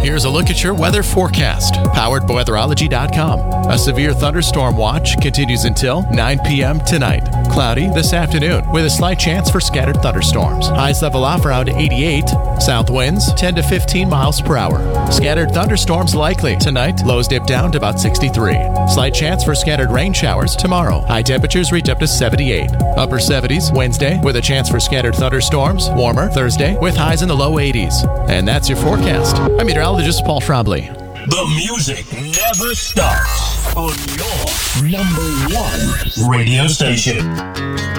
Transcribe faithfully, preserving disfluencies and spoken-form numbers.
Here's a look at your weather forecast, powered by weatherology dot com. A severe thunderstorm watch continues until nine p.m. tonight. Cloudy this afternoon with a slight chance for scattered thunderstorms. Highs level off around eighty-eight. South winds ten to fifteen miles per hour. Scattered thunderstorms likely tonight. Lows dip down to about sixty-three. Slight chance for scattered rain showers tomorrow. High temperatures reach up to seventy-eight. Upper seventies Wednesday with a chance for scattered thunderstorms. Warmer Thursday with highs in the low eighties. And that's your forecast. I'm meteorologist Paul Trombley. The music never stops on your number one radio station.